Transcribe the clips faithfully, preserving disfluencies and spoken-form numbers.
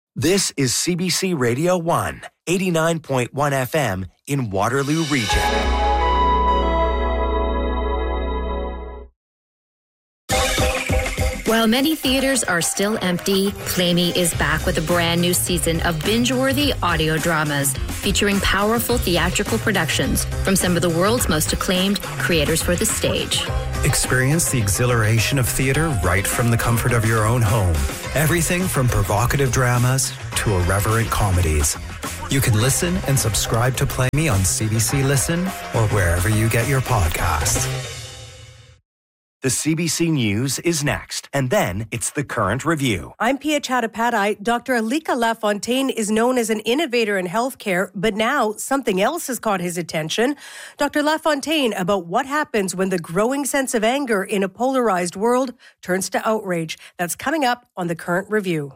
This is C B C Radio one, eighty-nine point one F M in Waterloo Region. While many theaters are still empty, Play Me is back with a brand new season of binge-worthy audio dramas featuring powerful theatrical productions from some of the world's most acclaimed creators for the stage. Experience the exhilaration of theater right from the comfort of your own home. Everything from provocative dramas to irreverent comedies. You can listen and subscribe to Play Me on C B C Listen or wherever you get your podcasts. The C B C News is next, and then it's the Current Review. I'm Pia Chattopadhyay. Doctor Alika Lafontaine is known as an innovator in healthcare, but now something else has caught his attention. Doctor Lafontaine about what happens when the growing sense of anger in a polarized world turns to outrage. That's coming up on the Current Review.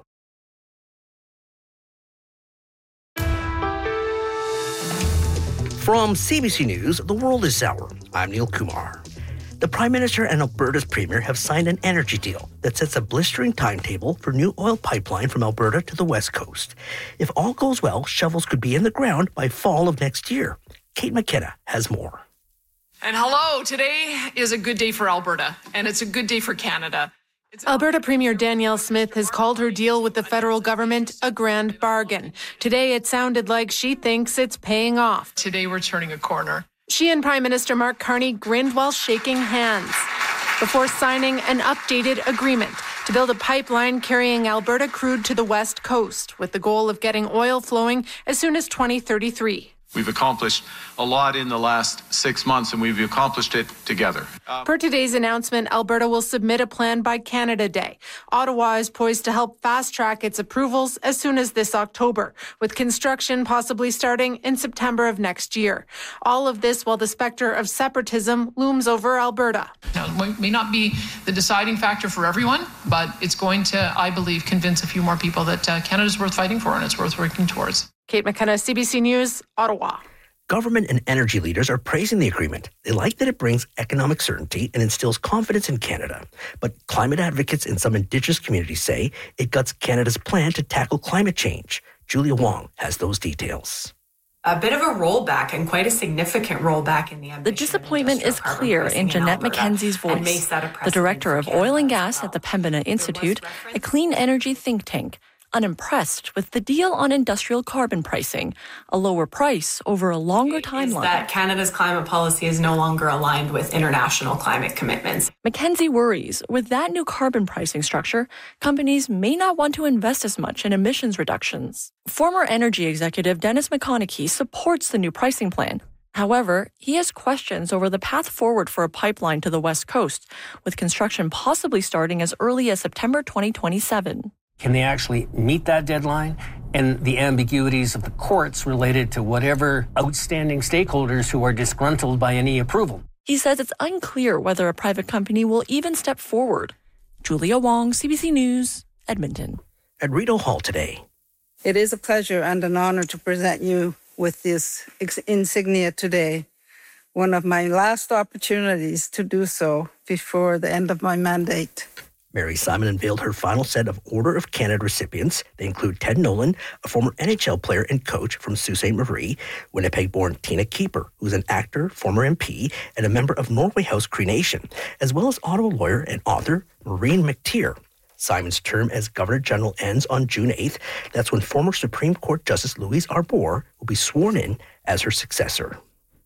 From C B C News, the world is sour. I'm Neil Kumar. The Prime Minister and Alberta's Premier have signed an energy deal that sets a blistering timetable for new oil pipeline from Alberta to the West Coast. If all goes well, shovels could be in the ground by fall of next year. Kate McKenna has more. And hello, today is a good day for Alberta, and it's a good day for Canada. It's Alberta Premier Danielle Smith has called her deal with the federal government a grand bargain. Today, it sounded like she thinks it's paying off. Today, we're turning a corner. She and Prime Minister Mark Carney grinned while shaking hands before signing an updated agreement to build a pipeline carrying Alberta crude to the West Coast, with the goal of getting oil flowing as soon as twenty thirty-three. We've accomplished a lot in the last six months, and we've accomplished it together. Um, per today's announcement, Alberta will submit a plan by Canada Day. Ottawa is poised to help fast-track its approvals as soon as this October, with construction possibly starting in September of next year. All of this while the specter of separatism looms over Alberta. Now, it may not be the deciding factor for everyone, but it's going to, I believe, convince a few more people that uh, Canada's worth fighting for and it's worth working towards. Kate McKenna, C B C News, Ottawa. Government and energy leaders are praising the agreement. They like that it brings economic certainty and instills confidence in Canada. But climate advocates in some Indigenous communities say it guts Canada's plan to tackle climate change. Julia Wong has those details. A bit of a rollback and quite a significant rollback in the ambition. The disappointment is clear in Jeanette McKenzie's voice, the director of oil and gas at the Pembina Institute, a clean energy think tank, unimpressed with the deal on industrial carbon pricing, a lower price over a longer timeline. Is that Canada's climate policy is no longer aligned with international climate commitments. McKenzie worries with that new carbon pricing structure, companies may not want to invest as much in emissions reductions. Former energy executive Dennis McConaughey supports the new pricing plan. However, he has questions over the path forward for a pipeline to the West Coast, with construction possibly starting as early as September twenty twenty-seven. Can they actually meet that deadline? And the ambiguities of the courts related to whatever outstanding stakeholders who are disgruntled by any approval. He says it's unclear whether a private company will even step forward. Julia Wong, C B C News, Edmonton. At Rideau Hall today. It is a pleasure and an honor to present you with this insignia today, one of my last opportunities to do so before the end of my mandate. Mary Simon unveiled her final set of Order of Canada recipients. They include Ted Nolan, a former N H L player and coach from Sault Ste. Marie, Winnipeg-born Tina Keeper, who's an actor, former M P, and a member of Norway House Cree Nation, as well as Ottawa lawyer and author Maureen McTeer. Simon's term as Governor-General ends on June eighth. That's when former Supreme Court Justice Louise Arbour will be sworn in as her successor.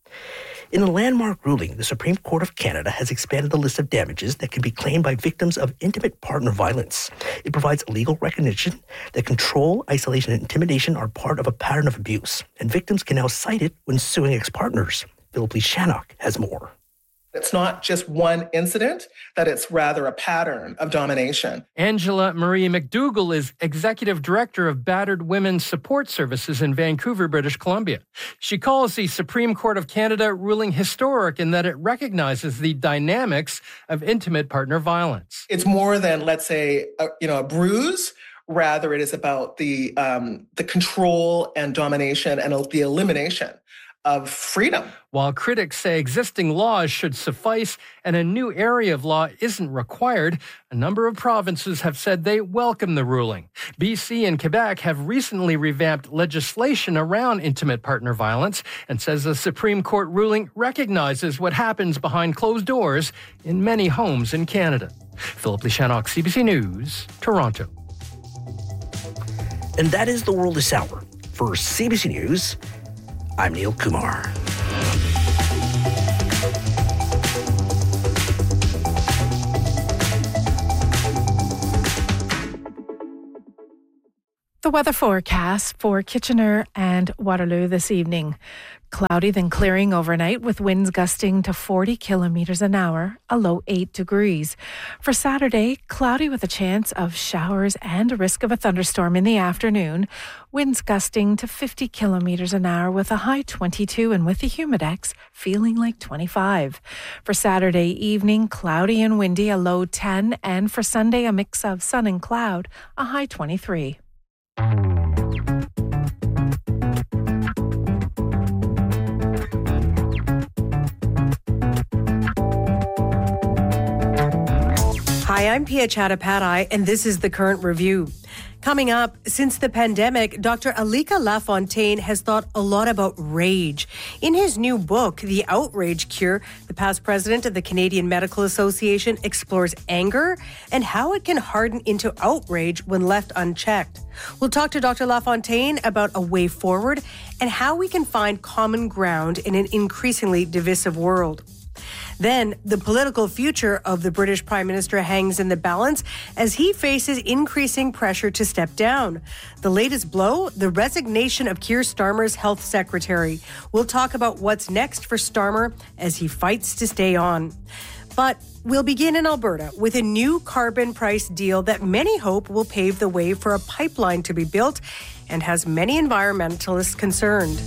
In a landmark ruling, the Supreme Court of Canada has expanded the list of damages that can be claimed by victims of intimate partner violence. It provides legal recognition that control, isolation, and intimidation are part of a pattern of abuse, and victims can now cite it when suing ex-partners. Philip Lee Shannock has more. It's not just one incident, that it's rather a pattern of domination. Angela Marie McDougall is Executive Director of Battered Women's Support Services in Vancouver, British Columbia. She calls the Supreme Court of Canada ruling historic in that it recognizes the dynamics of intimate partner violence. It's more than, let's say, a, you know, a bruise. Rather, it is about the um, the control and domination and the elimination of freedom. While critics say existing laws should suffice and a new area of law isn't required, a number of provinces have said they welcome the ruling. B C and Quebec have recently revamped legislation around intimate partner violence and says the Supreme Court ruling recognizes what happens behind closed doors in many homes in Canada. Philip Lishanok, C B C News, Toronto. And that is the world this hour. For C B C News, I'm Neil Kumar. The weather forecast for Kitchener and Waterloo this evening. Cloudy, then clearing overnight with winds gusting to forty kilometres an hour, a low eight degrees. For Saturday, cloudy with a chance of showers and a risk of a thunderstorm in the afternoon. Winds gusting to fifty kilometres an hour with a high twenty-two and with the humidex feeling like twenty-five. For Saturday evening, cloudy and windy, a low ten. And for Sunday, a mix of sun and cloud, a high twenty-three. Hi, I'm Pia Chattopadhyay, and this is the Current Review. Coming up, since the pandemic, Doctor Alika Lafontaine has thought a lot about rage. In his new book, The Outrage Cure, the past president of the Canadian Medical Association explores anger and how it can harden into outrage when left unchecked. We'll talk to Doctor Lafontaine about a way forward and how we can find common ground in an increasingly divisive world. Then, the political future of the British Prime Minister hangs in the balance as he faces increasing pressure to step down. The latest blow, the resignation of Keir Starmer's health secretary. We'll talk about what's next for Starmer as he fights to stay on. But we'll begin in Alberta with a new carbon price deal that many hope will pave the way for a pipeline to be built and has many environmentalists concerned.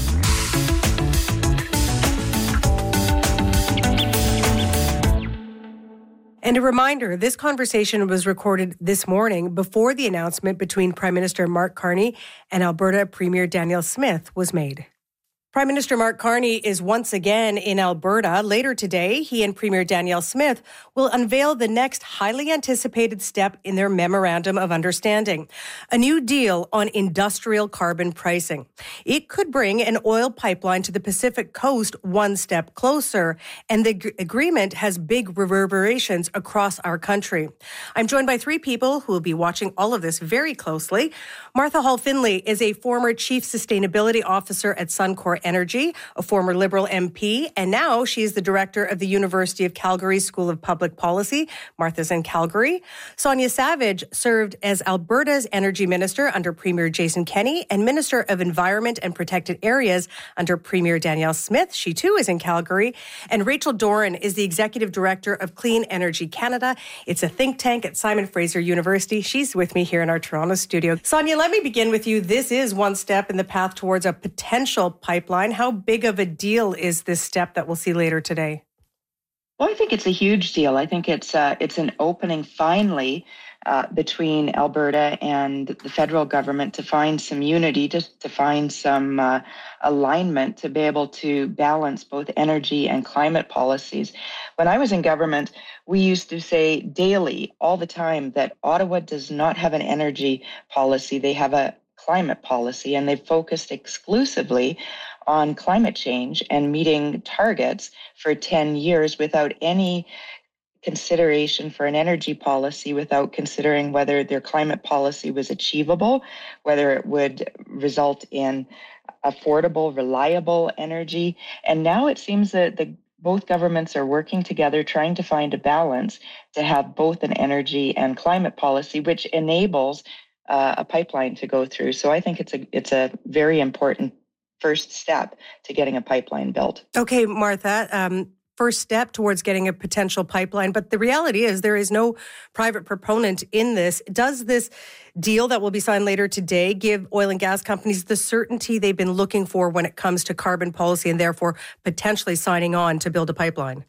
And a reminder, this conversation was recorded this morning before the announcement between Prime Minister Mark Carney and Alberta Premier Danielle Smith was made. Prime Minister Mark Carney is once again in Alberta. Later today, he and Premier Danielle Smith will unveil the next highly anticipated step in their Memorandum of Understanding, a new deal on industrial carbon pricing. It could bring an oil pipeline to the Pacific coast one step closer, and the g- agreement has big reverberations across our country. I'm joined by three people who will be watching all of this very closely. Martha Hall-Finley is a former Chief Sustainability Officer at Suncor Energy, a former Liberal M P, and now she is the director of the University of Calgary School of Public Policy. Martha's in Calgary. Sonia Savage served as Alberta's Energy Minister under Premier Jason Kenney and Minister of Environment and Protected Areas under Premier Danielle Smith. She too is in Calgary. And Rachel Doran is the Executive Director of Clean Energy Canada. It's a think tank at Simon Fraser University. She's with me here in our Toronto studio. Sonia, let me begin with you. This is one step in the path towards a potential pipeline. How big of a deal is this step that we'll see later today? Well, I think it's a huge deal. I think it's uh, it's an opening finally uh, between Alberta and the federal government to find some unity, to, to find some uh, alignment, to be able to balance both energy and climate policies. When I was in government, we used to say daily, all the time, that Ottawa does not have an energy policy. They have a climate policy, and they've focused exclusively on climate change and meeting targets for ten years without any consideration for an energy policy, without considering whether their climate policy was achievable, whether it would result in affordable, reliable energy. And now it seems that the both governments are working together, trying to find a balance to have both an energy and climate policy, which enables uh, a pipeline to go through. So I think it's a it's a very important first step to getting a pipeline built. Okay, Martha, um, first step towards getting a potential pipeline. But the reality is there is no private proponent in this. Does this deal that will be signed later today give oil and gas companies the certainty they've been looking for when it comes to carbon policy and therefore potentially signing on to build a pipeline?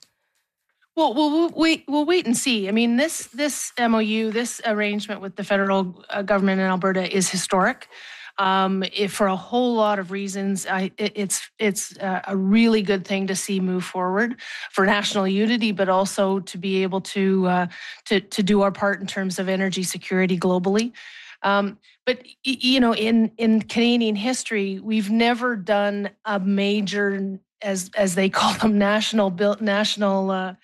Well, we'll wait. We'll wait and see. I mean, this this M O U, this arrangement with the federal uh, government in Alberta is historic. Um, if for a whole lot of reasons, I, it, it's it's a really good thing to see move forward for national unity, but also to be able to uh, to to do our part in terms of energy security globally. Um, but you know, in in Canadian history, we've never done a major, as as they call them, national built national. Uh,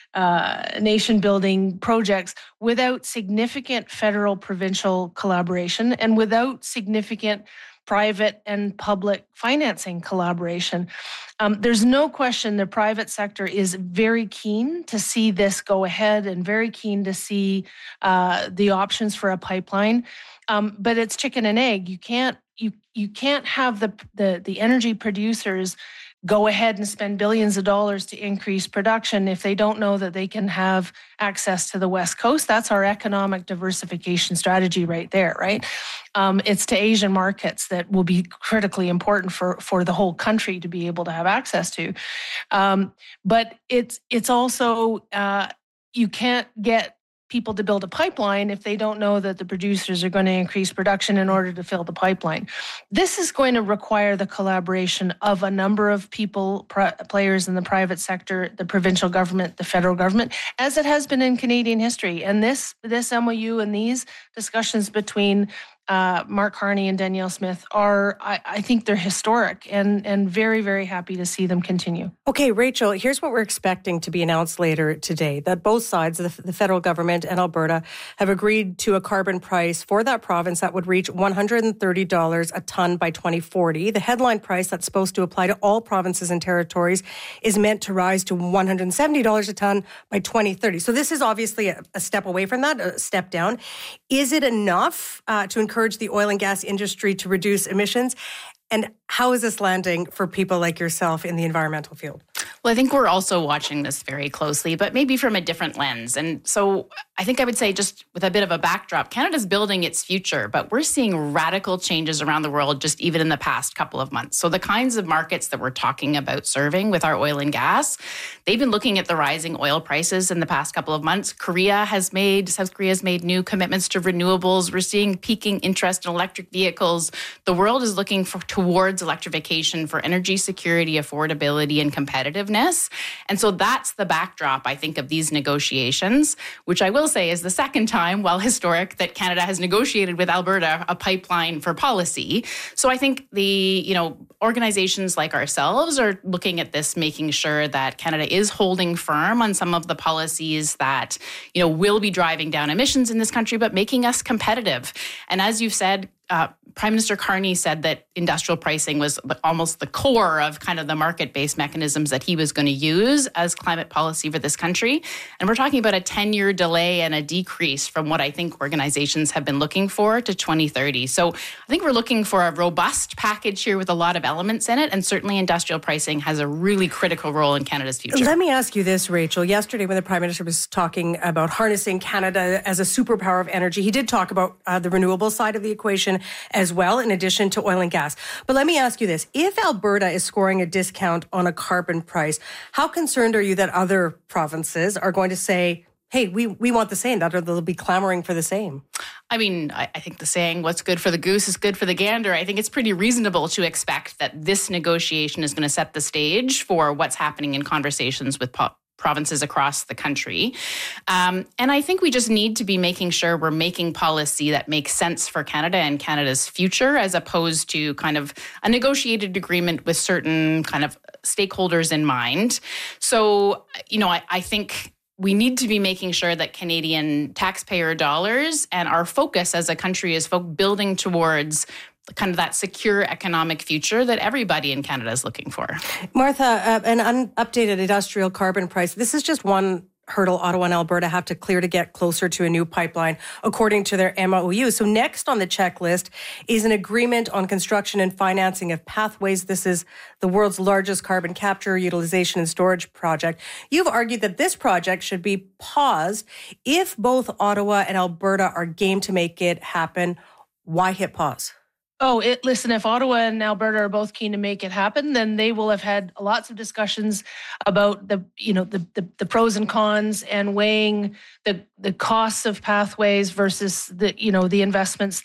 Uh, nation-building projects without significant federal provincial collaboration and without significant private and public financing collaboration. Um, there's no question the private sector is very keen to see this go ahead and very keen to see uh, the options for a pipeline. Um, but it's chicken and egg. You can't you you can't have the the the energy producers go ahead and spend billions of dollars to increase production if they don't know that they can have access to the West Coast. That's our economic diversification strategy right there, right? Um, it's to Asian markets that will be critically important for, for the whole country to be able to have access to. Um, but it's, it's also, uh, you can't get people to build a pipeline if they don't know that the producers are going to increase production in order to fill the pipeline. This is going to require the collaboration of a number of people, pr- players in the private sector, the provincial government, the federal government, as it has been in Canadian history. And this, this M O U and these discussions between Uh, Mark Carney and Danielle Smith are, I, I think they're historic and, and very, very happy to see them continue. Okay, Rachel, here's what we're expecting to be announced later today, that both sides, the, the federal government and Alberta, have agreed to a carbon price for that province that would reach one hundred thirty dollars a ton by twenty forty. The headline price that's supposed to apply to all provinces and territories is meant to rise to one hundred seventy dollars a ton by twenty thirty. So this is obviously a, a step away from that, a step down. Is it enough uh, to encourage the oil and gas industry to reduce emissions? And how is this landing for people like yourself in the environmental field? Well, I think we're also watching this very closely, but maybe from a different lens. And so I think I would say, just with a bit of a backdrop, Canada's building its future, but we're seeing radical changes around the world just even in the past couple of months. So the kinds of markets that we're talking about serving with our oil and gas, they've been looking at the rising oil prices in the past couple of months. Korea has made, South Korea has made new commitments to renewables. We're seeing peaking interest in electric vehicles. The world is looking for, towards electrification for energy security, affordability, and competitiveness. And so that's the backdrop, I think, of these negotiations, which I will say is the second time, while historic, that Canada has negotiated with Alberta a pipeline for policy. So I think the, you know, organizations like ourselves are looking at this, making sure that Canada is holding firm on some of the policies that, you know, will be driving down emissions in this country, but making us competitive. And as you've said, Uh, Prime Minister Carney said that industrial pricing was almost the core of kind of the market-based mechanisms that he was going to use as climate policy for this country. And we're talking about a ten-year delay and a decrease from what I think organizations have been looking for to twenty thirty. So I think we're looking for a robust package here with a lot of elements in it. And certainly industrial pricing has a really critical role in Canada's future. Let me ask you this, Rachel. Yesterday, when the Prime Minister was talking about harnessing Canada as a superpower of energy, he did talk about uh, the renewable side of the equation as well, in addition to oil and gas. But let me ask you this. If Alberta is scoring a discount on a carbon price, how concerned are you that other provinces are going to say, hey, we, we want the same, that they'll be clamoring for the same? I mean, I, I think the saying, what's good for the goose is good for the gander. I think it's pretty reasonable to expect that this negotiation is going to set the stage for what's happening in conversations with po- provinces across the country. Um, and I think we just need to be making sure we're making policy that makes sense for Canada and Canada's future, as opposed to kind of a negotiated agreement with certain kind of stakeholders in mind. So, you know, I, I think we need to be making sure that Canadian taxpayer dollars and our focus as a country is fo- building towards kind of that secure economic future that everybody in Canada is looking for. Martha, uh, an unupdated industrial carbon price. This is just one hurdle Ottawa and Alberta have to clear to get closer to a new pipeline, according to their M O U. So next on the checklist is an agreement on construction and financing of pathways. This is the world's largest carbon capture, utilization, and storage project. You've argued that this project should be paused. If both Ottawa and Alberta are game to make it happen, why hit pause? Oh, it, listen, if Ottawa and Alberta are both keen to make it happen, then they will have had lots of discussions about the, you know, the the, the pros and cons and weighing the the costs of pathways versus the, you know, the investments that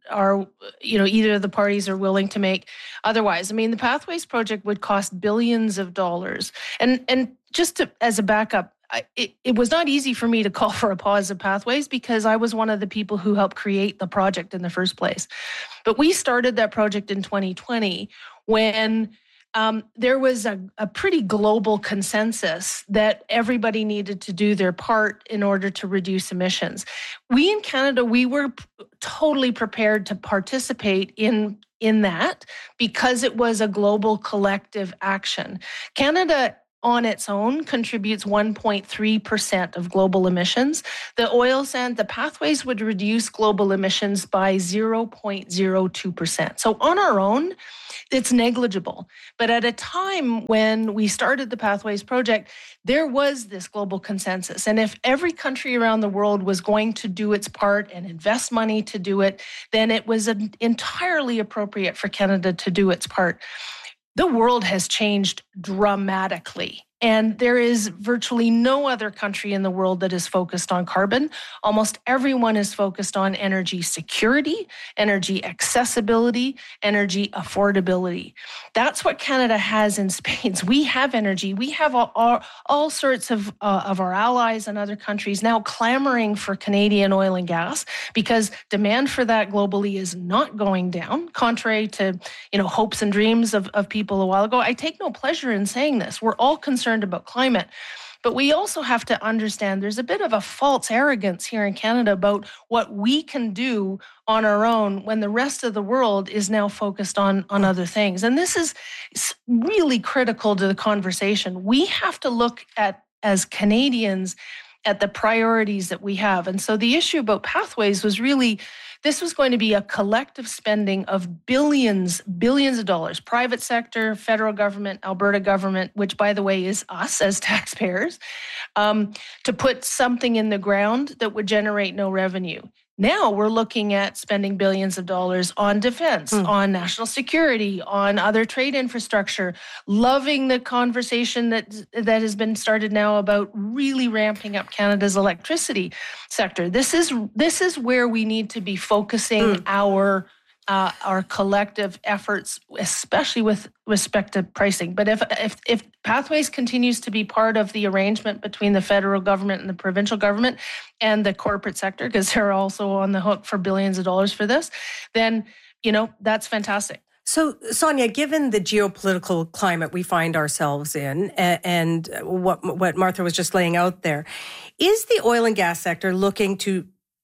are, you know, either of the parties are willing to make otherwise. I mean, the Pathways project would cost billions of dollars. And and just to, as a backup, I, it, it was not easy for me to call for a pause of Pathways because I was one of the people who helped create the project in the first place. But we started that project in twenty twenty when Um, there was a, a pretty global consensus that everybody needed to do their part in order to reduce emissions. We in Canada, we were p- totally prepared to participate in, in that because it was a global collective action. Canada on its own contributes one point three percent of global emissions. The oil sand, the Pathways would reduce global emissions by zero point zero two percent. So on our own, it's negligible. But at a time when we started the Pathways project, there was this global consensus. And if every country around the world was going to do its part and invest money to do it, then it was an entirely appropriate for Canada to do its part. The world has changed dramatically. And there is virtually no other country in the world that is focused on carbon. Almost everyone is focused on energy security, energy accessibility, energy affordability. That's what Canada has in spades. We have energy. We have all, all, all sorts of, uh, of our allies and other countries now clamoring for Canadian oil and gas because demand for that globally is not going down, contrary to, you know, hopes and dreams of, of people a while ago. I take no pleasure in saying this. We're all concerned about climate. But we also have to understand there's a bit of a false arrogance here in Canada about what we can do on our own when the rest of the world is now focused on, on other things. And this is really critical to the conversation. We have to look at, as Canadians, at the priorities that we have. And so the issue about Pathways was really, this was going to be a collective spending of billions, billions of dollars, private sector, federal government, Alberta government, which, by the way, is us as taxpayers, um, to put something in the ground that would generate no revenue. Now we're looking at spending billions of dollars on defense, mm. on national security, on other trade infrastructure, loving the conversation that that has been started now about really ramping up Canada's electricity sector. This is this is where we need to be focusing mm. our uh, our collective efforts, especially with respect to pricing. But if if if Pathways continues to be part of the arrangement between the federal government and the provincial government and the corporate sector, because they're also on the hook for billions of dollars for this, then, you know, that's fantastic. So, Sonia, given the geopolitical climate we find ourselves in and what what Martha was just laying out there, is the oil and gas sector looking to,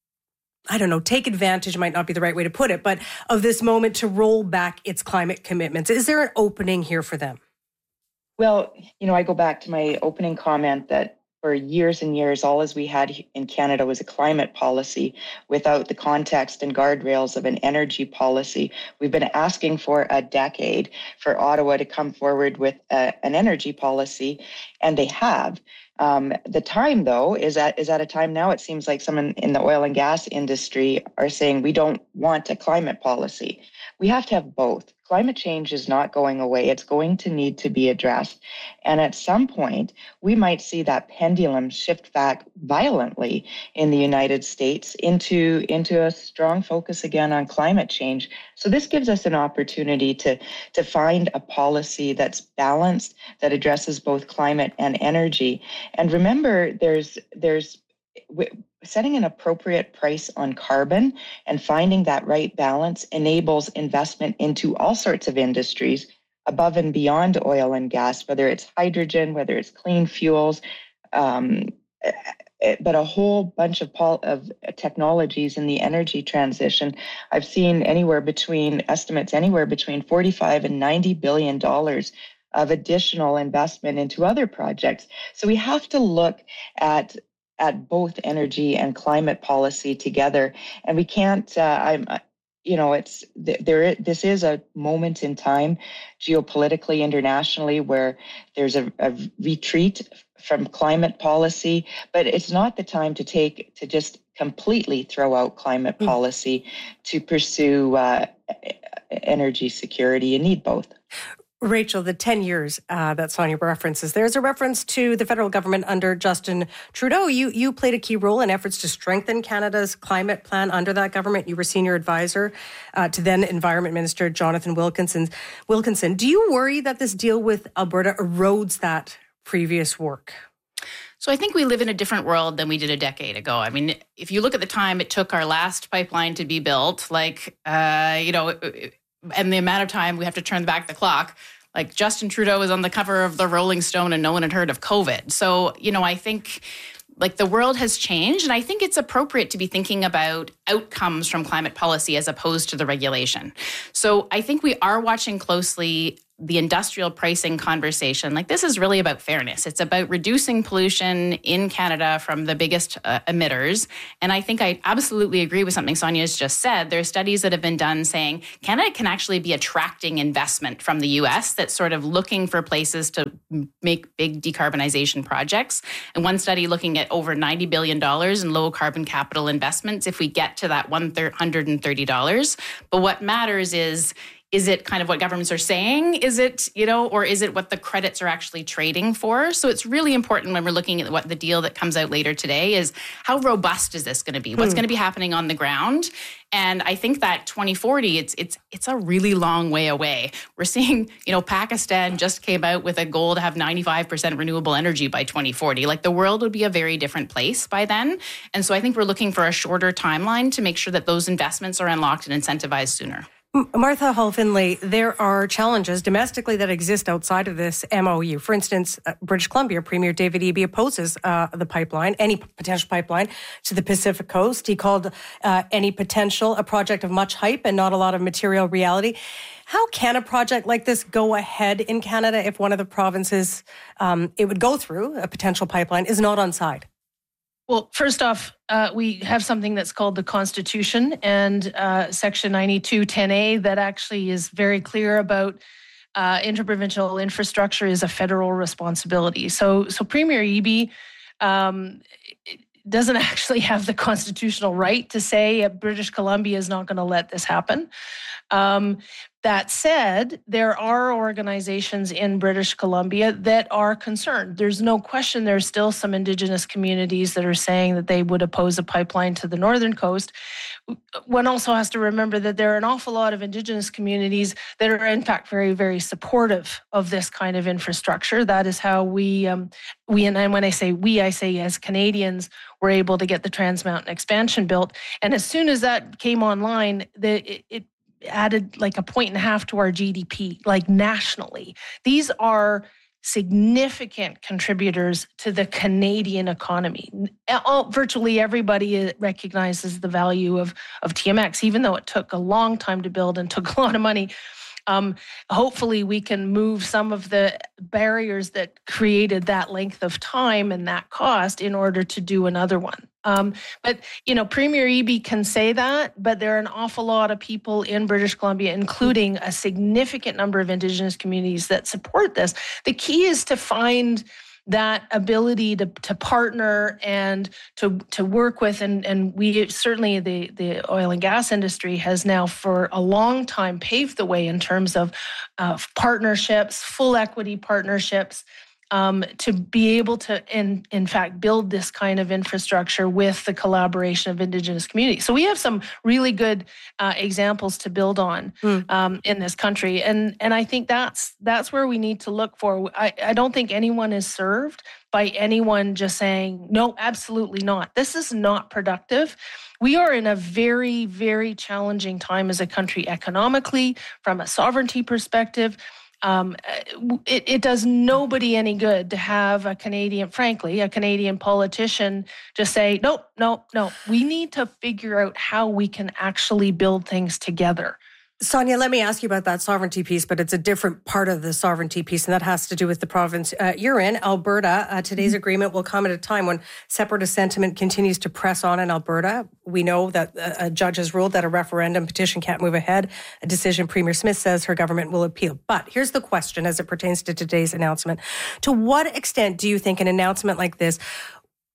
I don't know, take advantage might not be the right way to put it, but of this moment to roll back its climate commitments? Is there an opening here for them? Well, you know, I go back to my opening comment that for years and years, all as we had in Canada was a climate policy without the context and guardrails of an energy policy. We've been asking for a decade for Ottawa to come forward with a, an energy policy, and they have. Um, the time, though, is at, is at a time now, it seems like someone in the oil and gas industry are saying we don't want a climate policy. We have to have both. Climate change is not going away. It's going to need to be addressed. And at some point, we might see that pendulum shift back violently in the United States into, into a strong focus again on climate change. So this gives us an opportunity to, to find a policy that's balanced, that addresses both climate and energy. And remember, there's there's setting an appropriate price on carbon and finding that right balance enables investment into all sorts of industries above and beyond oil and gas, whether it's hydrogen, whether it's clean fuels, um, but a whole bunch of, pol- of technologies in the energy transition. I've seen anywhere between estimates, anywhere between forty-five and ninety billion dollars of additional investment into other projects. So we have to look at at both energy and climate policy together. And we can't, uh, I'm, you know, it's there. This is a moment in time geopolitically, internationally, where there's a, a retreat from climate policy, but it's not the time to take, to just completely throw out climate mm. policy to pursue uh, energy security. You need both. Rachel, the ten years uh, that Sonia references, there's a reference to the federal government under Justin Trudeau. You you played a key role in efforts to strengthen Canada's climate plan under that government. You were senior advisor uh, to then Environment Minister Jonathan Wilkinson. Wilkinson, do you worry that this deal with Alberta erodes that previous work? So I think we live in a different world than we did a decade ago. I mean, if you look at the time it took our last pipeline to be built, like, uh, you know, and the amount of time we have to turn back the clock, like Justin Trudeau was on the cover of the Rolling Stone and no one had heard of COVID. So, you know, I think like the world has changed, and I think it's appropriate to be thinking about outcomes from climate policy as opposed to the regulation. So I think we are watching closely the industrial pricing conversation. Like, this is really about fairness. It's about reducing pollution in Canada from the biggest uh, emitters. And I think I absolutely agree with something Sonia's just said. There are studies that have been done saying Canada can actually be attracting investment from the U S that's sort of looking for places to make big decarbonization projects. And one study looking at over ninety billion dollars in low carbon capital investments if we get to that one hundred thirty dollars. But what matters is, Is it kind of what governments are saying? Is it, you know, or is it what the credits are actually trading for? So it's really important when we're looking at what the deal that comes out later today is, how robust is this going to be? What's mm. going to be happening on the ground? And I think that twenty forty, it's it's it's a really long way away. We're seeing, you know, Pakistan just came out with a goal to have ninety-five percent renewable energy by twenty forty. Like, the world would be a very different place by then. And so I think we're looking for a shorter timeline to make sure that those investments are unlocked and incentivized sooner. Martha Hall-Findlay, there are challenges domestically that exist outside of this M O U. For instance, uh, British Columbia Premier David Eby opposes uh, the pipeline, any potential pipeline to the Pacific Coast. He called uh, any potential a project of much hype and not a lot of material reality. How can a project like this go ahead in Canada if one of the provinces um, it would go through, a potential pipeline, is not on side? Well, first off, uh, we have something that's called the Constitution and uh, Section ninety-two ten A that actually is very clear about uh, interprovincial infrastructure is a federal responsibility. So, so Premier Eby um, doesn't actually have the constitutional right to say uh, British Columbia is not going to let this happen. Um, That said, there are organizations in British Columbia that are concerned. There's no question there's still some Indigenous communities that are saying that they would oppose a pipeline to the northern coast. One also has to remember that there are an awful lot of Indigenous communities that are in fact very, very supportive of this kind of infrastructure. That is how we, um, we and when I say we, I say as Canadians, were able to get the Trans Mountain expansion built. And as soon as that came online, the, it, it added like a point and a half to our G D P, like nationally. These are significant contributors to the Canadian economy. All, virtually everybody recognizes the value of, of T M X, even though it took a long time to build and took a lot of money. Um, hopefully we can move some of the barriers that created that length of time and that cost in order to do another one. Um, but, you know, Premier Eby can say that, but there are an awful lot of people in British Columbia, including a significant number of Indigenous communities that support this. The key is to find that ability to, to partner and to to work with, and, and we certainly, the, the oil and gas industry has now for a long time paved the way in terms of uh, partnerships, full equity partnerships, um, to be able to, in, in fact, build this kind of infrastructure with the collaboration of Indigenous communities. So we have some really good uh, examples to build on mm. um, in this country. And and I think that's that's where we need to look for. I, I don't think anyone is served by anyone just saying, no, absolutely not. This is not productive. We are in a very, very challenging time as a country economically, from a sovereignty perspective. Um, it, it does nobody any good to have a Canadian, frankly, a Canadian politician just say, no, no, no. We need to figure out how we can actually build things together. Sonia, let me ask you about that sovereignty piece, but it's a different part of the sovereignty piece, and that has to do with the province uh, you're in, Alberta. Uh, today's mm-hmm. agreement will come at a time when separatist sentiment continues to press on in Alberta. We know that a judge has ruled that a referendum petition can't move ahead, a decision Premier Smith says her government will appeal. But here's the question as it pertains to today's announcement. To what extent do you think an announcement like this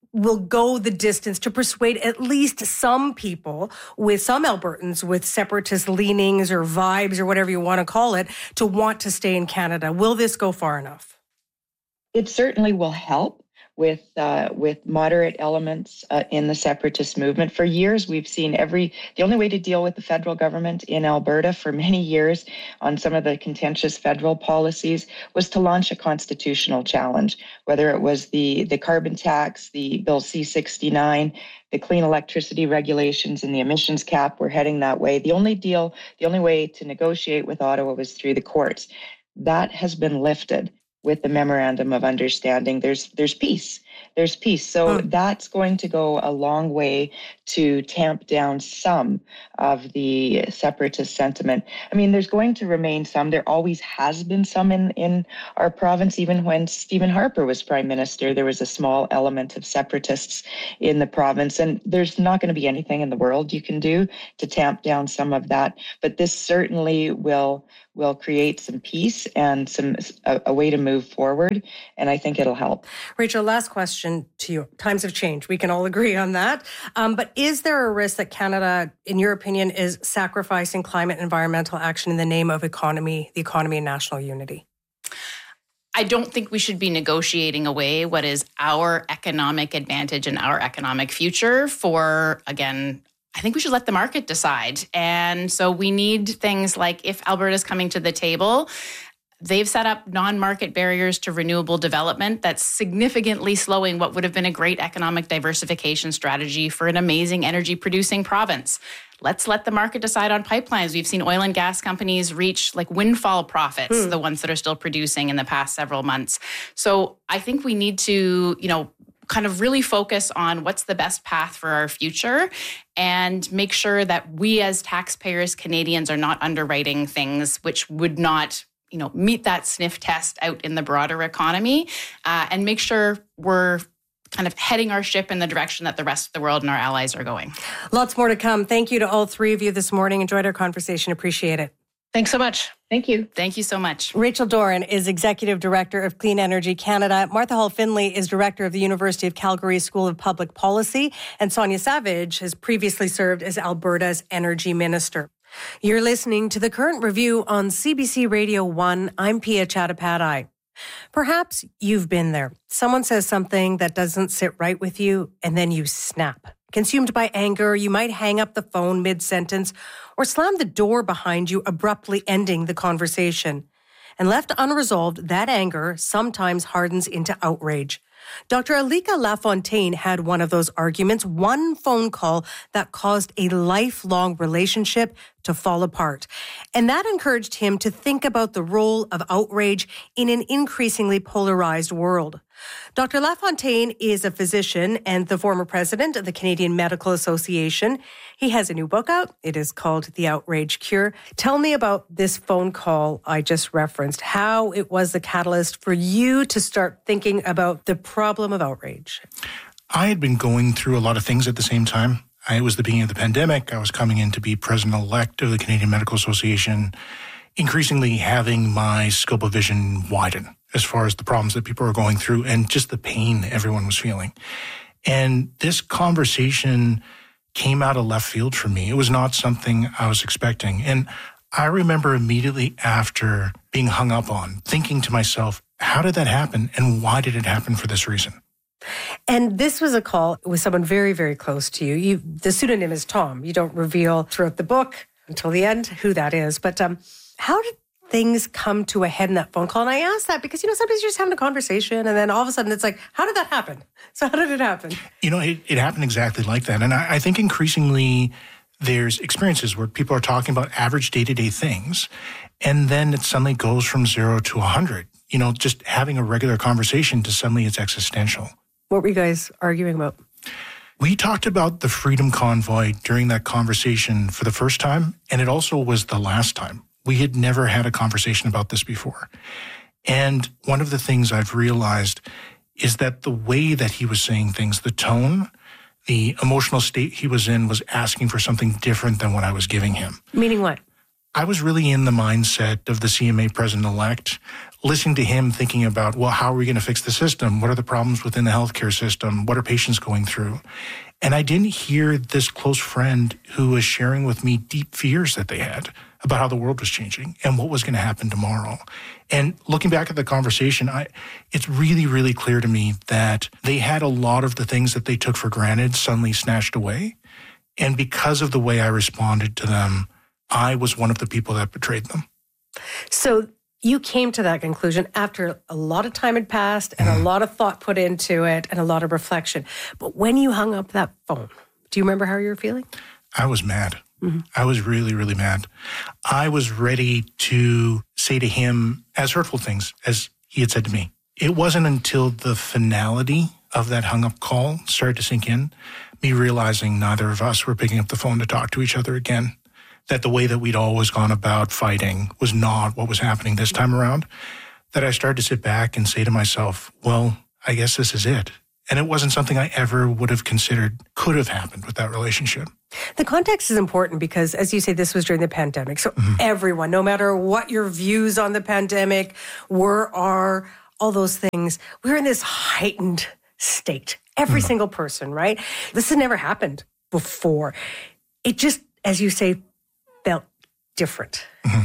will go the distance to persuade at least some people, with some Albertans with separatist leanings or vibes or whatever you want to call it, to want to stay in Canada. Will this go far enough? It certainly will help with uh, with moderate elements uh, in the separatist movement. For years, we've seen every the only way to deal with the federal government in Alberta for many years on some of the contentious federal policies was to launch a constitutional challenge, whether it was the, the carbon tax, the Bill C sixty-nine, the clean electricity regulations, and the emissions cap. We're heading that way. The only deal, the only way to negotiate with Ottawa was through the courts. That has been lifted with the memorandum of understanding. There's there's peace. There's peace. So hmm. that's going to go a long way to tamp down some of the separatist sentiment. I mean, there's going to remain some. There always has been some in, in our province. Even when Stephen Harper was Prime Minister, there was a small element of separatists in the province. And there's not going to be anything in the world you can do to tamp down some of that. But this certainly will will create some peace and some a, a way to move forward. And I think it'll help. Rachel, last question to you. Times have changed. We can all agree on that. Um, but is there a risk that Canada, in your opinion, is sacrificing climate and environmental action in the name of economy, the economy and national unity? I don't think we should be negotiating away what is our economic advantage and our economic future for, again, I think we should let the market decide. And so we need things like, if Alberta's coming to the table, they've set up non-market barriers to renewable development that's significantly slowing what would have been a great economic diversification strategy for an amazing energy-producing province. Let's let the market decide on pipelines. We've seen oil and gas companies reach like windfall profits, mm. the ones that are still producing in the past several months. So I think we need to, you know, kind of really focus on what's the best path for our future and make sure that we as taxpayers, Canadians, are not underwriting things which would not, you know, meet that sniff test out in the broader economy, uh, and make sure we're kind of heading our ship in the direction that the rest of the world and our allies are going. Lots more to come. Thank you to all three of you this morning. Enjoyed our conversation. Appreciate it. Thanks so much. Thank you. Thank you so much. Rachel Doran is Executive Director of Clean Energy Canada. Martha Hall Finley is Director of the University of Calgary School of Public Policy. And Sonia Savage has previously served as Alberta's Energy Minister. You're listening to The Current Review on C B C Radio one. I'm Pia Chattopadhyay. Perhaps you've been there. Someone says something that doesn't sit right with you, and then you snap. Consumed by anger, you might hang up the phone mid-sentence or slam the door behind you, abruptly ending the conversation. And left unresolved, that anger sometimes hardens into outrage. Doctor Alika Lafontaine had one of those arguments, one phone call that caused a lifelong relationship to fall apart. And that encouraged him to think about the role of outrage in an increasingly polarized world. Doctor Lafontaine is a physician and the former president of the Canadian Medical Association. He has a new book out. It is called The Outrage Cure. Tell me about this phone call I just referenced, how it was the catalyst for you to start thinking about the problem of outrage. I had been going through a lot of things at the same time. It was the beginning of the pandemic. I was coming in to be president-elect of the Canadian Medical Association, increasingly having my scope of vision widen as far as the problems that people are going through and just the pain everyone was feeling. And this conversation came out of left field for me. It was not something I was expecting. And I remember immediately after being hung up on, thinking to myself, how did that happen and why did it happen for this reason? And this was a call with someone very, very close to you. you the pseudonym is Tom. You don't reveal throughout the book until the end who that is. But um, how did things come to a head in that phone call? And I ask that because, you know, sometimes you're just having a conversation and then all of a sudden it's like, how did that happen? So how did it happen? You know, it, it happened exactly like that. And I, I think increasingly there's experiences where people are talking about average day-to-day things, and then it suddenly goes from zero to one hundred. You know, just having a regular conversation to suddenly it's existential. What were you guys arguing about? We talked about the Freedom Convoy during that conversation for the first time, and it also was the last time. We had never had a conversation about this before. And one of the things I've realized is that the way that he was saying things, the tone, the emotional state he was in was asking for something different than what I was giving him. Meaning what? I was really in the mindset of the C M A president-elect, listening to him thinking about, well, how are we going to fix the system? What are the problems within the healthcare system? What are patients going through? And I didn't hear this close friend who was sharing with me deep fears that they had about how the world was changing and what was going to happen tomorrow. And looking back at the conversation, I, it's really, really clear to me that they had a lot of the things that they took for granted suddenly snatched away. And because of the way I responded to them, I was one of the people that betrayed them. So you came to that conclusion after a lot of time had passed and mm. a lot of thought put into it and a lot of reflection. But when you hung up that phone, do you remember how you were feeling? I was mad. Mm-hmm. I was really, really mad. I was ready to say to him as hurtful things as he had said to me. It wasn't until the finality of that hung up call started to sink in, me realizing neither of us were picking up the phone to talk to each other again, that the way that we'd always gone about fighting was not what was happening this time around, that I started to sit back and say to myself, well, I guess this is it. And it wasn't something I ever would have considered could have happened with that relationship. The context is important because, as you say, this was during the pandemic. So mm-hmm. everyone, no matter what your views on the pandemic were, are, all those things, we're in this heightened state. Every mm-hmm. single person, right? This had never happened before. It just, as you say, felt different. Mm-hmm.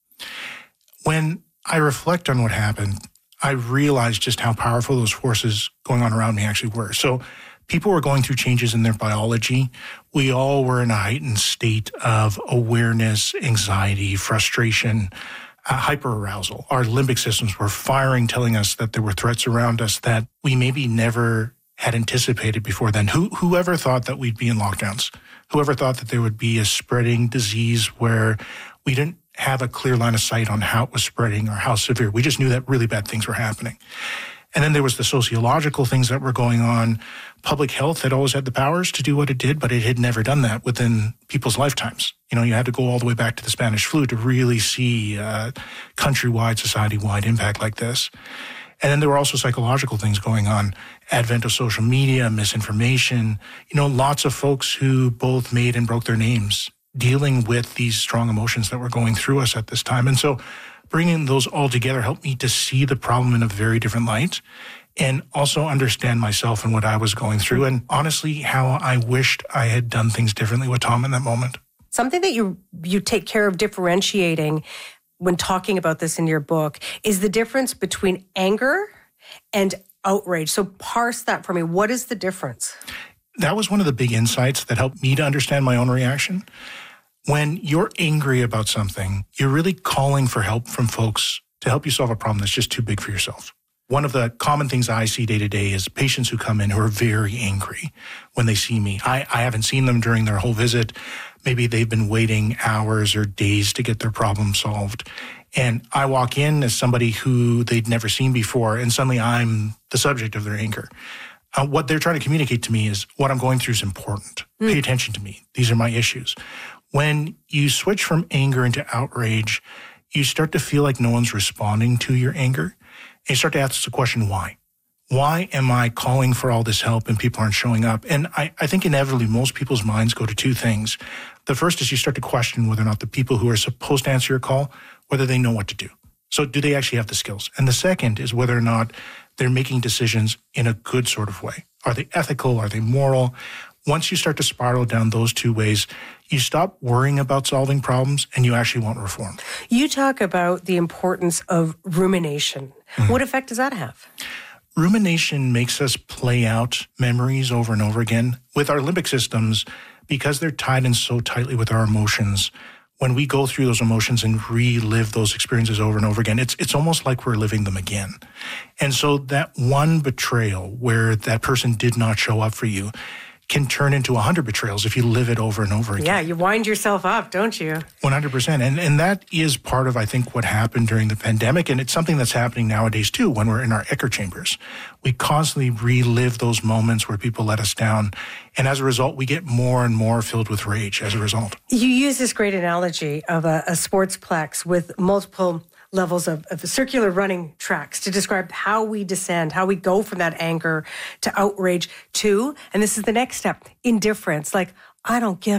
When I reflect on what happened, I realized just how powerful those forces going on around me actually were. So people were going through changes in their biology. We all were in a heightened state of awareness, anxiety, frustration, uh, hyperarousal. Our limbic systems were firing, telling us that there were threats around us that we maybe never had anticipated before then. Who, whoever thought that we'd be in lockdowns? Whoever thought that there would be a spreading disease where we didn't have a clear line of sight on how it was spreading or how severe. We just knew that really bad things were happening. And then there was the sociological things that were going on. Public health had always had the powers to do what it did, but it had never done that within people's lifetimes. You know, you had to go all the way back to the Spanish flu to really see uh, countrywide, society-wide impact like this. And then there were also psychological things going on. Advent of social media, misinformation, you know, lots of folks who both made and broke their names dealing with these strong emotions that were going through us at this time. And so bringing those all together helped me to see the problem in a very different light and also understand myself and what I was going through. And honestly, how I wished I had done things differently with Tom in that moment. Something that you you take care of differentiating when talking about this in your book is the difference between anger and outrage. So parse that for me. What is the difference? That was one of the big insights that helped me to understand my own reaction. When you're angry about something, you're really calling for help from folks to help you solve a problem that's just too big for yourself. One of the common things I see day to day is patients who come in who are very angry when they see me. I, I haven't seen them during their whole visit. Maybe they've been waiting hours or days to get their problem solved. And I walk in as somebody who they'd never seen before, and suddenly I'm the subject of their anger. Uh, what they're trying to communicate to me is what I'm going through is important. Mm. Pay attention to me. These are my issues. When you switch from anger into outrage, you start to feel like no one's responding to your anger. And you start to ask the question, why? Why am I calling for all this help and people aren't showing up? And I, I think inevitably most people's minds go to two things. The first is you start to question whether or not the people who are supposed to answer your call, whether they know what to do. So do they actually have the skills? And the second is whether or not they're making decisions in a good sort of way. Are they ethical? Are they moral? Once you start to spiral down those two ways, you stop worrying about solving problems and you actually want reform. You talk about the importance of rumination. Mm-hmm. What effect does that have? Rumination makes us play out memories over and over again. With our limbic systems, because they're tied in so tightly with our emotions, when we go through those emotions and relive those experiences over and over again, it's it's almost like we're living them again. And so that one betrayal where that person did not show up for you can turn into one hundred betrayals if you live it over and over again. Yeah, you wind yourself up, don't you? one hundred percent. And and that is part of, I think, what happened during the pandemic. And it's something that's happening nowadays, too, when we're in our echo chambers. We constantly relive those moments where people let us down. And as a result, we get more and more filled with rage as a result. You use this great analogy of a, a sportsplex with multiple levels of, of circular running tracks to describe how we descend, how we go from that anger to outrage to, and this is the next step, indifference. Like, I don't give a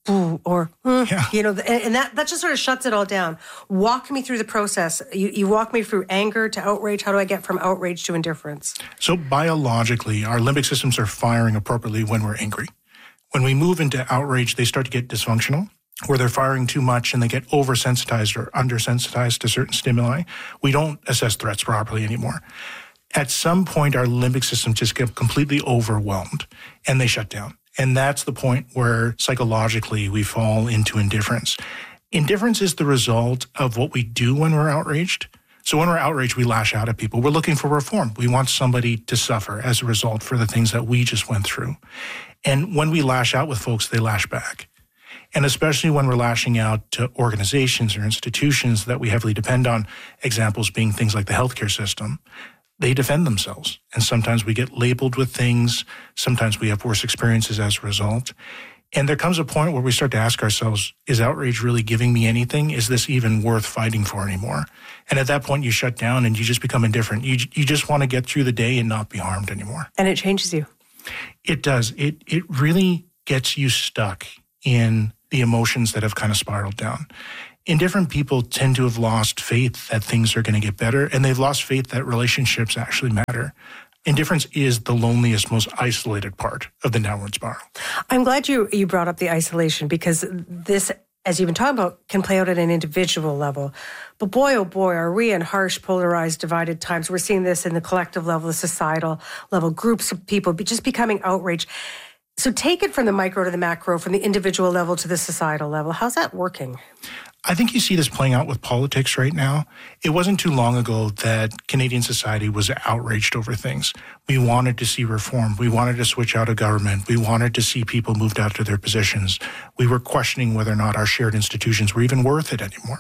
boo, or, mm, yeah. you know, and, and that, that just sort of shuts it all down. Walk me through the process. You, you walk me through anger to outrage. How do I get from outrage to indifference? So biologically, our limbic systems are firing appropriately when we're angry. When we move into outrage, they start to get dysfunctional, where they're firing too much and they get oversensitized or undersensitized to certain stimuli. We don't assess threats properly anymore. At some point, our limbic systems just get completely overwhelmed and they shut down. And that's the point where psychologically we fall into indifference. Indifference is the result of what we do when we're outraged. So when we're outraged, we lash out at people. We're looking for reform. We want somebody to suffer as a result for the things that we just went through. And when we lash out with folks, they lash back. And especially when we're lashing out to organizations or institutions that we heavily depend on, examples being things like the healthcare system, they defend themselves. And sometimes we get labeled with things. Sometimes we have worse experiences as a result. And there comes a point where we start to ask ourselves, is outrage really giving me anything? Is this even worth fighting for anymore? And at that point, you shut down and you just become indifferent. You you just want to get through the day and not be harmed anymore. And it changes you. It does. It it really gets you stuck in the emotions that have kind of spiraled down. Indifferent people tend to have lost faith that things are going to get better, and they've lost faith that relationships actually matter. Indifference is the loneliest, most isolated part of the downward spiral. I'm glad you, you brought up the isolation, because this, as you've been talking about, can play out at an individual level. But boy, oh boy, are we in harsh, polarized, divided times. We're seeing this in the collective level, the societal level, groups of people just becoming outraged. So take it from the micro to the macro, from the individual level to the societal level. How's that working? I think you see this playing out with politics right now. It wasn't too long ago that Canadian society was outraged over things. We wanted to see reform. We wanted to switch out of government. We wanted to see people moved out of their positions. We were questioning whether or not our shared institutions were even worth it anymore.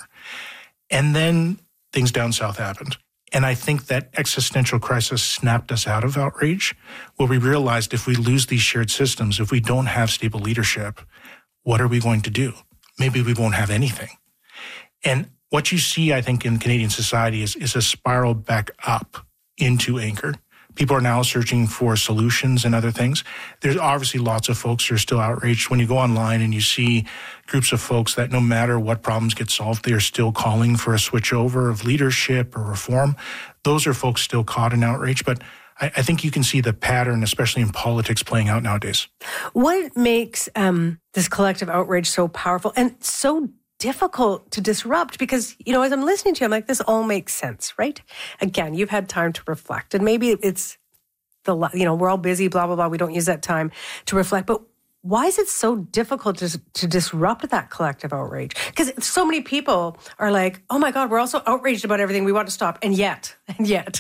And then things down south happened. And I think that existential crisis snapped us out of outrage, where we realized if we lose these shared systems, if we don't have stable leadership, what are we going to do? Maybe we won't have anything. And what you see, I think, in Canadian society is, is a spiral back up into anger. People are now searching for solutions and other things. There's obviously lots of folks who are still outraged. When you go online and you see groups of folks that no matter what problems get solved, they are still calling for a switchover of leadership or reform. Those are folks still caught in outrage. But I, I think you can see the pattern, especially in politics, playing out nowadays. What makes um, this collective outrage so powerful and so difficult to disrupt? Because, you know, as I'm listening to you, I'm like, this all makes sense, right? Again, you've had time to reflect, and maybe it's the, you know, we're all busy, blah, blah, blah. We don't use that time to reflect. But why is it so difficult to, to disrupt that collective outrage? Because so many people are like, oh my God, we're also outraged about everything. We want to stop. And yet, and yet.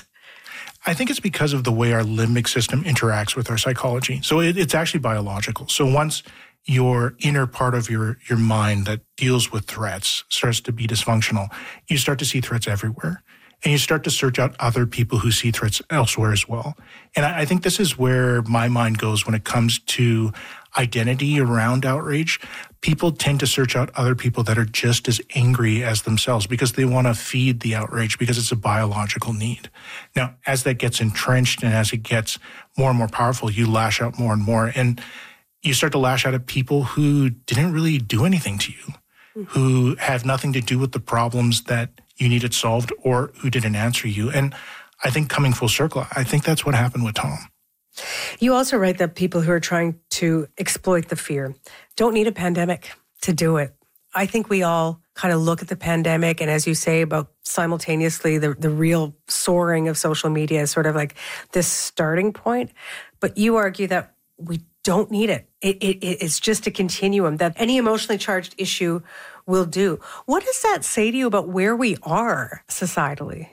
I think it's because of the way our limbic system interacts with our psychology. So it, it's actually biological. So once your inner part of your, your mind that deals with threats starts to be dysfunctional, you start to see threats everywhere. And you start to search out other people who see threats elsewhere as well. And I, I think this is where my mind goes when it comes to identity around outrage. People tend to search out other people that are just as angry as themselves because they want to feed the outrage, because it's a biological need. Now, as that gets entrenched and as it gets more and more powerful, you lash out more and more. And you start to lash out at people who didn't really do anything to you, mm-hmm. who have nothing to do with the problems that you needed solved or who didn't answer you. And I think coming full circle, I think that's what happened with Tom. You also write that people who are trying to exploit the fear don't need a pandemic to do it. I think we all kind of look at the pandemic and, as you say, about simultaneously the, the real soaring of social media is sort of like this starting point. But you argue that we don't need it. It, it. It's just a continuum, that any emotionally charged issue will do. What does that say to you about where we are societally?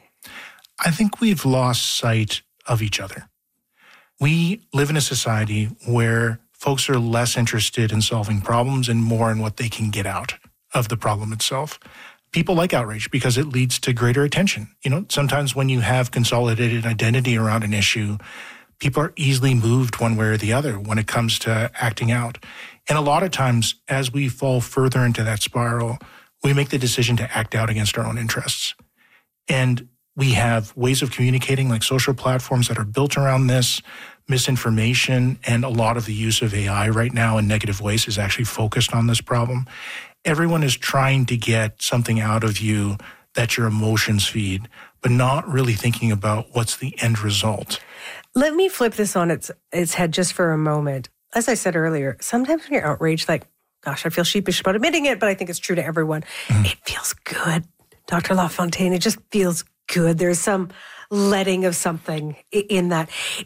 I think we've lost sight of each other. We live in a society where folks are less interested in solving problems and more in what they can get out of the problem itself. People like outrage because it leads to greater attention. You know, sometimes when you have consolidated identity around an issue, people are easily moved one way or the other when it comes to acting out. And a lot of times, as we fall further into that spiral, we make the decision to act out against our own interests. And we have ways of communicating like social platforms that are built around this. misinformation and a lot of the use of A I right now in negative ways is actually focused on this problem. Everyone is trying to get something out of you that your emotions feed, but not really thinking about what's the end result. Let me flip this on its its head just for a moment. As I said earlier, sometimes when you're outraged, like, gosh, I feel sheepish about admitting it, but I think it's true to everyone. Mm. It feels good. Doctor LaFontaine, it just feels good. There's some letting of something in that.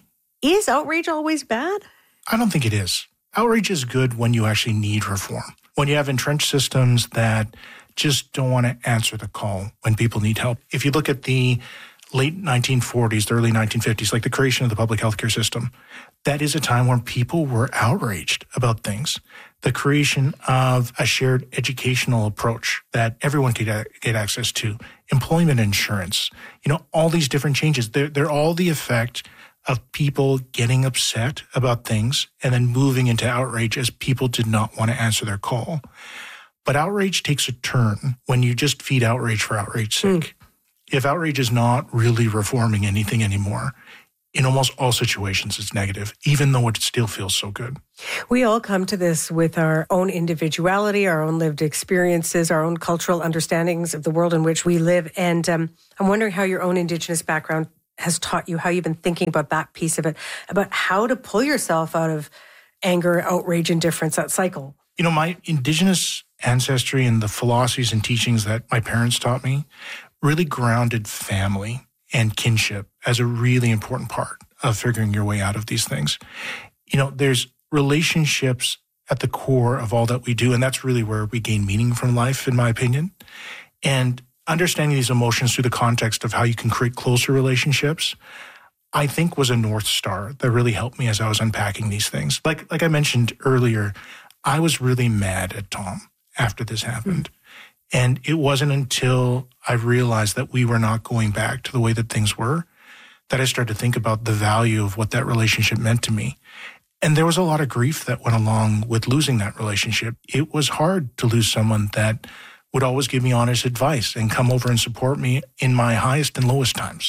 Is outrage always bad? I don't think it is. Outrage is good when you actually need reform. When you have entrenched systems that just don't want to answer the call when people need help. If you look at the late nineteen forties, the early nineteen fifties, like the creation of the public healthcare system, that is a time when people were outraged about things. The creation of a shared educational approach that everyone could get access to, employment insurance, you know, all these different changes, they're, they're all the effect of people getting upset about things and then moving into outrage as people did not want to answer their call. But outrage takes a turn when you just feed outrage for outrage's sake. Mm. If outrage is not really reforming anything anymore, in almost all situations it's negative, even though it still feels so good. We all come to this with our own individuality, our own lived experiences, our own cultural understandings of the world in which we live. And um, I'm wondering how your own Indigenous background has taught you, how you've been thinking about that piece of it, about how to pull yourself out of anger, outrage, indifference, that cycle. You know, my Indigenous ancestry and the philosophies and teachings that my parents taught me really grounded family and kinship as a really important part of figuring your way out of these things. You know, there's relationships at the core of all that we do, and that's really where we gain meaning from life, in my opinion. And understanding these emotions through the context of how you can create closer relationships, I think was a North Star that really helped me as I was unpacking these things. Like, like I mentioned earlier, I was really mad at Tom after this happened. Mm-hmm. And it wasn't until I realized that we were not going back to the way that things were that I started to think about the value of what that relationship meant to me. And there was a lot of grief that went along with losing that relationship. It was hard to lose someone that would always give me honest advice and come over and support me in my highest and lowest times.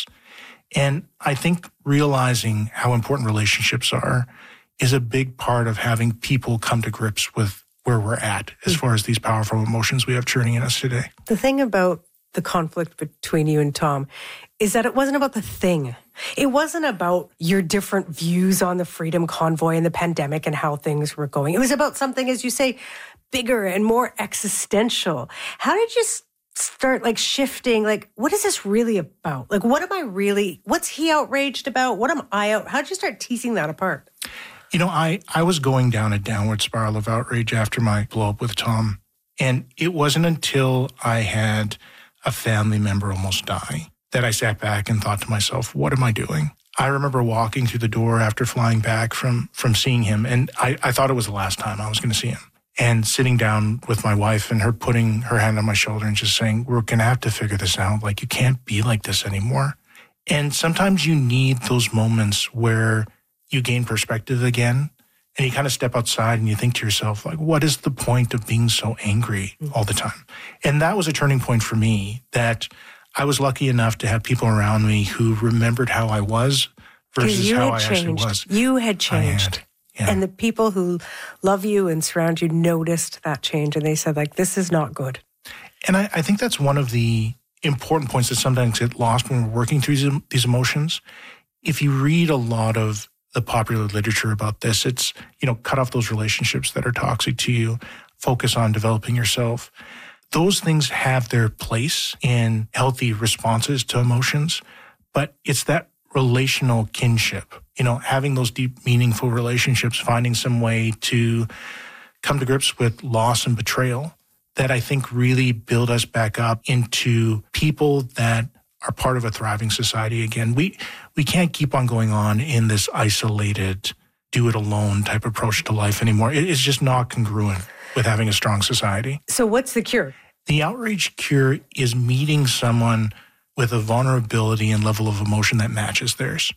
And I think realizing how important relationships are is a big part of having people come to grips with where we're at as far as these powerful emotions we have churning in us today. The thing about the conflict between you and Tom is that it wasn't about the thing. It wasn't about your different views on the Freedom Convoy and the pandemic and how things were going. It was about something, as you say, bigger and more existential. How did you start like shifting? Like, what is this really about? Like, what am I really, what's he outraged about? What am I out? How did you start teasing that apart? You know, I, I was going down a downward spiral of outrage after my blow up with Tom. And it wasn't until I had a family member almost die that I sat back and thought to myself, what am I doing? I remember walking through the door after flying back from, from seeing him. And I, I thought it was the last time I was going to see him. And sitting down with my wife and her putting her hand on my shoulder and just saying, we're going to have to figure this out. Like, you can't be like this anymore. And sometimes you need those moments where you gain perspective again and you kind of step outside and you think to yourself, like, what is the point of being so angry all the time? And that was a turning point for me, that I was lucky enough to have people around me who remembered how I was versus how I changed. actually was. You had changed. Had, yeah. And the people who love you and surround you noticed that change and they said, like, this is not good. And I, I think that's one of the important points that sometimes get lost when we're working through these, these emotions. If you read a lot of the popular literature about this, it's, you know, cut off those relationships that are toxic to you, focus on developing yourself. Those things have their place in healthy responses to emotions, but it's that relational kinship, you know, having those deep, meaningful relationships, finding some way to come to grips with loss and betrayal that I think really build us back up into people that are part of a thriving society again. We we can't keep on going on in this isolated, do-it-alone type approach to life anymore. It is just not congruent with having a strong society. So what's the cure? The outrage cure is meeting someone with a vulnerability and level of emotion that matches theirs.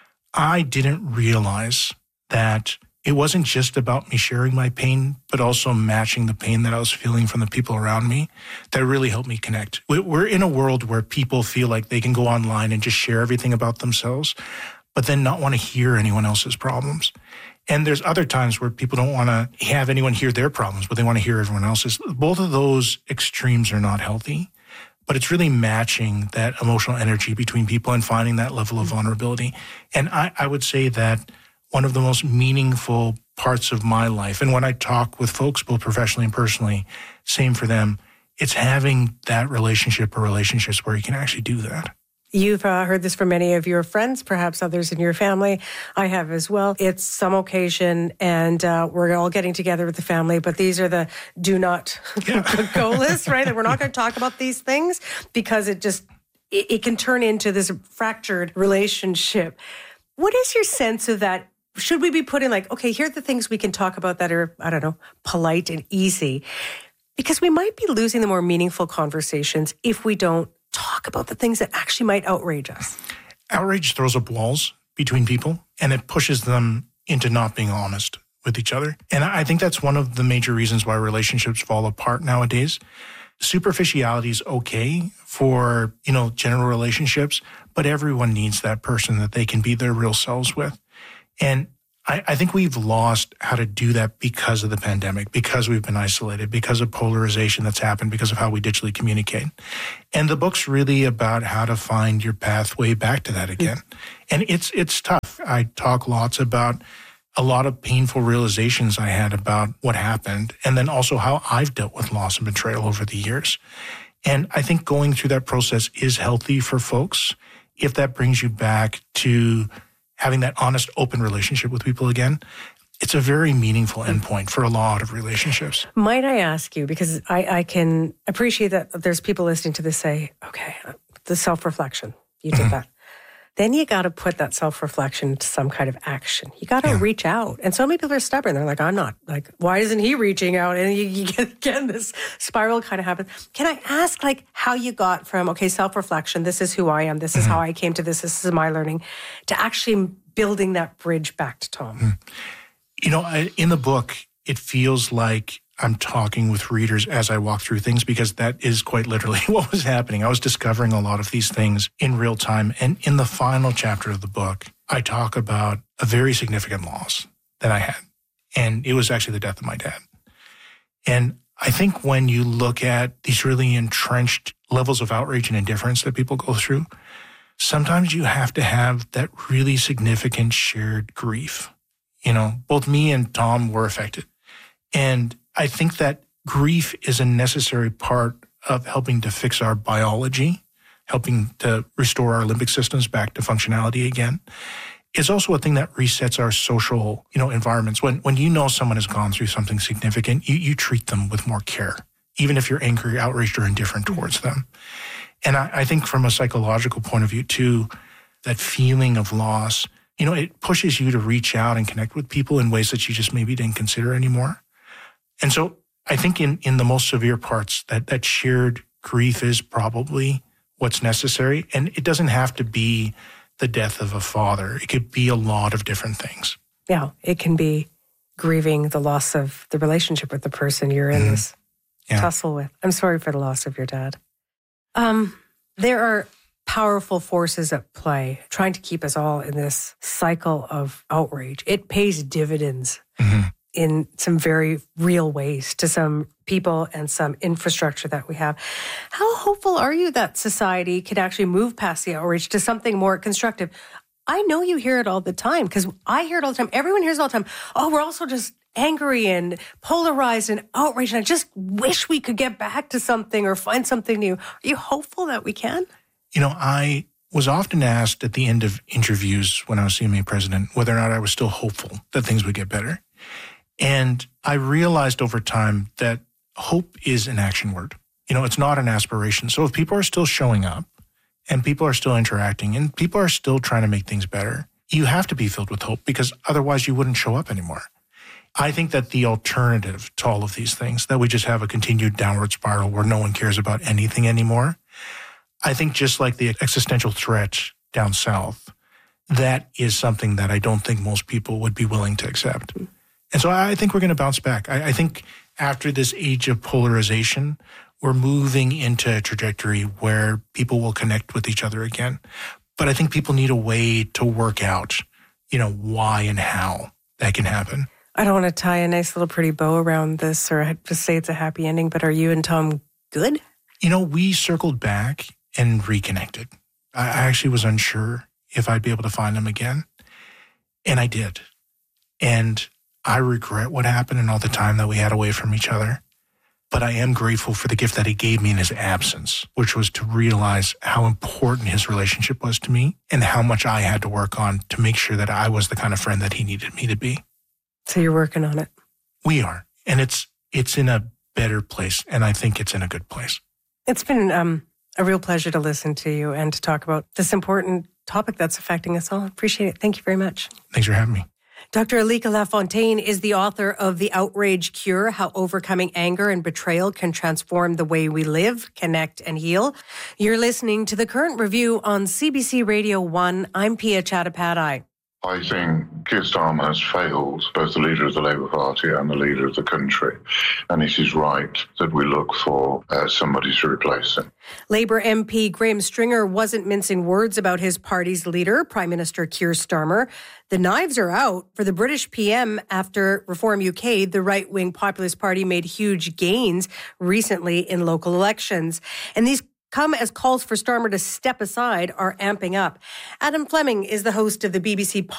I didn't realize that it wasn't just about me sharing my pain, but also matching the pain that I was feeling from the people around me. That really helped me connect. We're in a world where people feel like they can go online and just share everything about themselves. but then not want to hear anyone else's problems. And there's other times where people don't want to have anyone hear their problems, but they want to hear everyone else's. Both of those extremes are not healthy, but it's really matching that emotional energy between people and finding that level of vulnerability. And I, I would say that one of the most meaningful parts of my life, and when I talk with folks, both professionally and personally, same for them, it's having that relationship or relationships where you can actually do that. You've uh, heard this from many of your friends, perhaps others in your family. I have as well. It's some occasion, and uh, we're all getting together with the family, but these are the do not go lists, right? And we're not going to talk about these things because it just, it, it can turn into this fractured relationship. What is your sense of that? Should we be putting like, okay, here are the things we can talk about that are, I don't know, polite and easy? Because we might be losing the more meaningful conversations if we don't talk about the things that actually might outrage us. Outrage throws up walls between people, and it pushes them into not being honest with each other. And I think that's one of the major reasons why relationships fall apart nowadays. Superficiality is okay for, you know, general relationships, but everyone needs that person that they can be their real selves with. And I, I think we've lost how to do that because of the pandemic, because we've been isolated, because of polarization that's happened, because of how we digitally communicate. And the book's really about how to find your pathway back to that again. And it's it's tough. I talk lots about a lot of painful realizations I had about what happened, and then also how I've dealt with loss and betrayal over the years. And I think going through that process is healthy for folks if that brings you back to having that honest, open relationship with people again. It's a very meaningful endpoint for a lot of relationships. Might I ask you, because I, I can appreciate that there's people listening to this say, okay, the self-reflection, you did mm-hmm. that. Then you got to put that self-reflection into some kind of action. You got to yeah. reach out. And so many people are stubborn. They're like, I'm not. Like, why isn't he reaching out? And you, you get, again, this spiral kind of happens. Can I ask, like, how you got from, okay, self-reflection, this is who I am, this is mm-hmm. how I came to this, this is my learning, to actually building that bridge back to Tom? Mm-hmm. You know, I, in the book, it feels like I'm talking with readers as I walk through things, because that is quite literally what was happening. I was discovering a lot of these things in real time. And in the final chapter of the book, I talk about a very significant loss that I had. And it was actually the death of my dad. And I think when you look at these really entrenched levels of outrage and indifference that people go through, sometimes you have to have that really significant shared grief. You know, both me and Tom were affected. And I think that grief is a necessary part of helping to fix our biology, helping to restore our limbic systems back to functionality again. It's also a thing that resets our social, you know, environments. When when you know someone has gone through something significant, you, you treat them with more care, even if you're angry, outraged, or indifferent towards them. And I, I think from a psychological point of view, too, that feeling of loss, you know, it pushes you to reach out and connect with people in ways that you just maybe didn't consider anymore. And so I think in, in the most severe parts, that, that shared grief is probably what's necessary. And it doesn't have to be the death of a father. It could be a lot of different things. Yeah, it can be grieving the loss of the relationship with the person you're in mm-hmm. this yeah. tussle with. I'm sorry for the loss of your dad. Um, there are powerful forces at play trying to keep us all in this cycle of outrage. It pays dividends. Mm-hmm. in some very real ways to some people and some infrastructure that we have. How hopeful are you that society can actually move past the outrage to something more constructive? I know you hear it all the time, because I hear it all the time. Everyone hears it all the time. Oh, we're also just angry and polarized and outraged, and I just wish we could get back to something or find something new. Are you hopeful that we can? You know, I was often asked at the end of interviews when I was C M A president whether or not I was still hopeful that things would get better. And I realized over time that hope is an action word. You know, it's not an aspiration. So if people are still showing up and people are still interacting and people are still trying to make things better, you have to be filled with hope, because otherwise you wouldn't show up anymore. I think that the alternative to all of these things, that we just have a continued downward spiral where no one cares about anything anymore, I think just like the existential threat down south, that is something that I don't think most people would be willing to accept. And so I think we're going to bounce back. I, I think after this age of polarization, we're moving into a trajectory where people will connect with each other again. But I think people need a way to work out, you know, why and how that can happen. I don't want to tie a nice little pretty bow around this or just say it's a happy ending, but are you and Tom good? You know, we circled back and reconnected. I actually was unsure if I'd be able to find him again. And I did. And I regret what happened and all the time that we had away from each other. But I am grateful for the gift that he gave me in his absence, which was to realize how important his relationship was to me and how much I had to work on to make sure that I was the kind of friend that he needed me to be. So you're working on it. We are. And it's it's in a better place. And I think it's in a good place. It's been um, a real pleasure to listen to you and to talk about this important topic that's affecting us all. Appreciate it. Thank you very much. Thanks for having me. Doctor Alika Lafontaine is the author of The Outrage Cure, How Overcoming Anger and Betrayal Can Transform the Way We Live, Connect, and Heal. You're listening to The Current Review on C B C Radio one. I'm Pia Chattopadhyay. I think Keir Starmer has failed, both the leader of the Labour Party and the leader of the country. And it is right that we look for uh, somebody to replace him. Labour M P Graham Stringer wasn't mincing words about his party's leader, Prime Minister Keir Starmer. The knives are out for the British P M after Reform U K, the right-wing populist party, made huge gains recently in local elections. And these come as calls for Starmer to step aside are amping up. Adam Fleming is the host of the B B C podcast